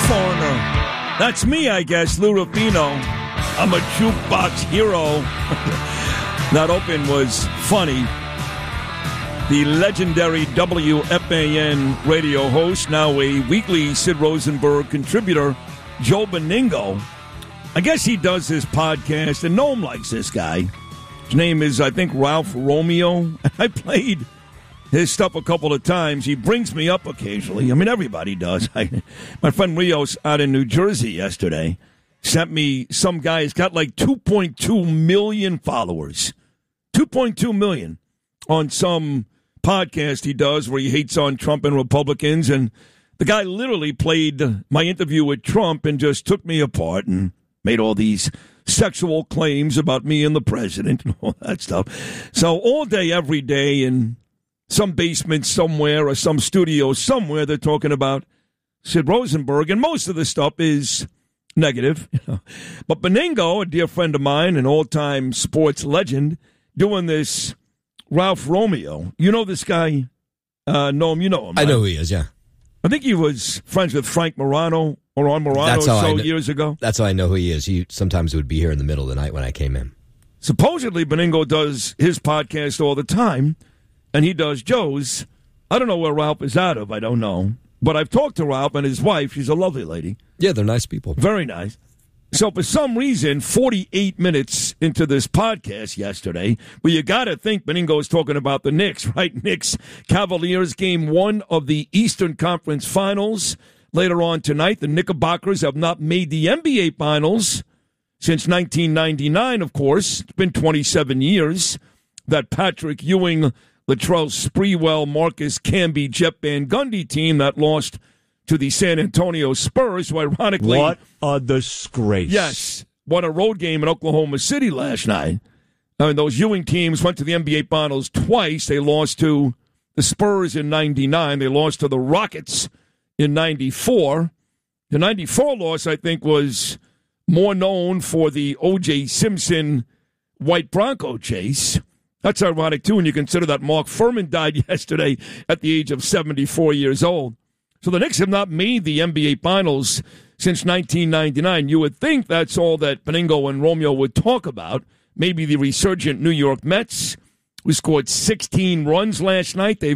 Foreigner. That's me, I guess, Lou Rufino. I'm a jukebox hero. That open was funny. The legendary WFAN radio host, now a weekly Sid Rosenberg contributor, Joe Benigno. I guess he does this podcast, and no one likes this guy. His name is, I think, Ralph Romeo. I played his stuff a couple of times. He brings me up occasionally. I mean, everybody does. My friend Rios out in New Jersey yesterday sent me some guy who's got like 2.2 million followers. 2.2 million on some podcast he does where he hates on Trump and Republicans. And the guy literally played my interview with Trump and just took me apart and made all these sexual claims about me and the president and all that stuff. So all day, every day, in some basement somewhere or some studio somewhere, they're talking about Sid Rosenberg, and most of the stuff is negative. But Benigno, a dear friend of mine, an all-time sports legend, doing this Ralph Romeo. You know this guy? Noam, you know him, right? I know who he is, yeah. I think he was friends with Frank Morano or on Morano years ago. That's how I know who he is. He sometimes would be here in the middle of the night when I came in. Supposedly, Benigno does his podcast all the time, and he does Joe's. I don't know where Ralph is out of. I don't know. But I've talked to Ralph and his wife. She's a lovely lady. Yeah, they're nice people. Very nice. So for some reason, 48 minutes into this podcast yesterday, well, you got to think Benigno is talking about the Knicks, right? Knicks Cavaliers game 1 of the Eastern Conference Finals. Later on tonight, the Knickerbockers have not made the NBA Finals since 1999, of course. It's been 27 years. That Patrick Ewing, Latrell Sprewell, Marcus Camby, Jeff Van Gundy team that lost to the San Antonio Spurs, who ironically... What a disgrace. Yes. Won a road game in Oklahoma City last night. I mean, those Ewing teams went to the NBA Finals twice. They lost to the Spurs in 99. They lost to the Rockets in 94. The 94 loss, I think, was more known for the O.J. Simpson white Bronco chase. That's ironic, too, when you consider that Mark Furman died yesterday at the age of 74 years old. So the Knicks have not made the NBA Finals since 1999. You would think that's all that Benigno and Romeo would talk about. Maybe the resurgent New York Mets, who scored 16 runs last night. They